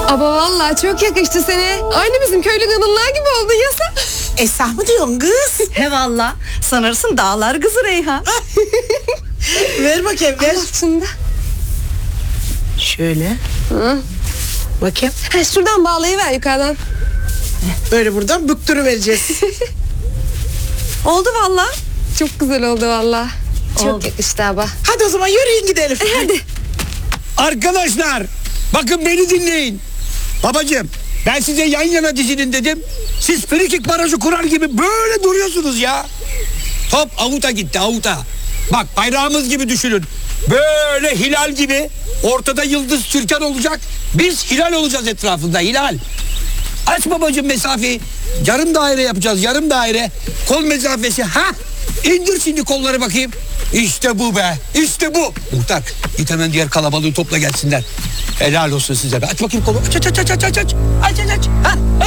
Ama vallahi çok yakıştı sana. Aynı bizim köylü kadınlar gibi oldun ya sen. Esah mı diyorsun kız? He valla. Sanırsın dağlar kızı Reyhan. Ver bakayım ver. Altında. Şöyle. Bakayım. Ha, şuradan bağlayıver yukarıdan. Böyle buradan büktürüvereceğiz. Oldu valla. Çok güzel oldu vallahi. Çok Oldu. yakıştı abla. Hadi o zaman yürüyün gidelim. Hadi. Arkadaşlar bakın beni dinleyin. Babacığım ben size yan yana dizinin dedim. Siz frikik barajı kurar gibi böyle duruyorsunuz ya. Top avuta gitti avuta. Bak bayrağımız gibi düşünün. Böyle hilal gibi ortada yıldız Türkan olacak. Biz hilal olacağız etrafında hilal. Aç babacığım mesafeyi. Yarım daire yapacağız yarım daire. Kol mesafesi ha. İndir şimdi kolları bakayım. İşte bu be. İşte bu. Muhtar git hemen diğer kalabalığı topla gelsinler. Helal olsun size be. Aç bakayım kolu. Aç aç aç aç aç aç. Aç aç aç. Ha, ha.